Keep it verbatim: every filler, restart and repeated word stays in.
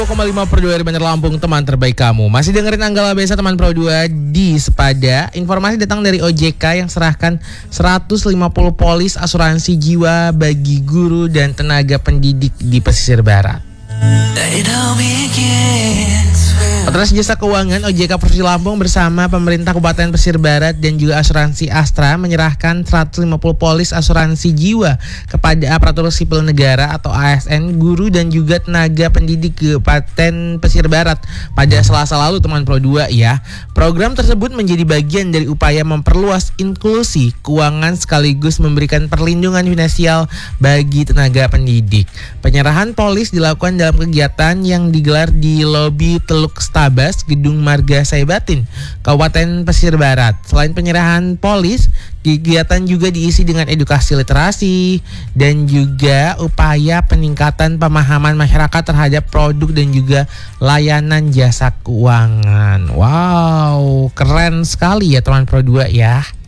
koma lima per dua dari Bandar Lampung, teman terbaik kamu. Masih dengerin Anggala Besa teman Pro dua di Sepada. Informasi datang dari O J K yang serahkan seratus lima puluh polis asuransi jiwa bagi guru dan tenaga pendidik di pesisir barat. Otoritas Jasa Keuangan O J K Provinsi Lampung bersama pemerintah Kabupaten Pesisir Barat dan juga asuransi Astra menyerahkan seratus lima puluh polis asuransi jiwa kepada aparatur sipil negara atau A S N, guru dan juga tenaga pendidik Kabupaten Pesisir Barat pada Selasa lalu teman Pro dua ya. Program tersebut menjadi bagian dari upaya memperluas inklusi keuangan sekaligus memberikan perlindungan finansial bagi tenaga pendidik. Penyerahan polis dilakukan dalam kegiatan yang digelar di lobi Teluk Stabas, Gedung Marga Saibatin, Kabupaten Pesisir Barat. Selain penyerahan polis, kegiatan juga diisi dengan edukasi literasi dan juga upaya peningkatan pemahaman masyarakat terhadap produk dan juga layanan jasa keuangan. Wow, keren sekali ya teman Pro dua ya.